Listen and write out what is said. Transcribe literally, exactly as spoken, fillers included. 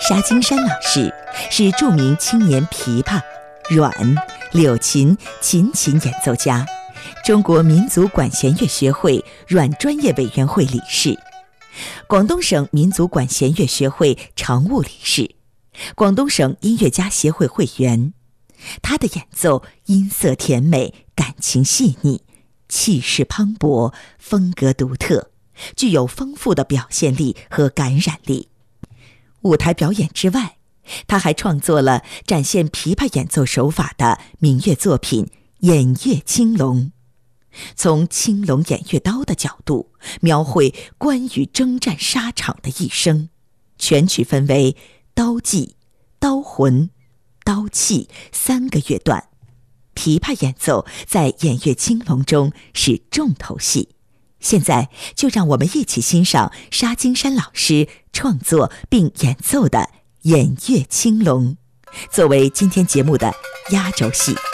沙金山老师是著名青年琵琶、阮、柳琴、琴琴演奏家，中国民族管弦乐学会阮专业委员会理事，广东省民族管弦乐学会常务理事，广东省音乐家协会会员。他的演奏音色甜美，感情细腻，气势磅礴，风格独特，具有丰富的表现力和感染力。舞台表演之外，他还创作了展现琵琶演奏手法的民乐作品《演乐青龙》，从青龙偃月刀的角度描绘关羽征战沙场的一生，全曲分为刀技、刀魂、刀气三个乐段。琵琶演奏在《演乐青龙》中是重头戏。现在就让我们一起欣赏沙金山老师创作并演奏的《演乐青龙》，作为今天节目的压轴戏。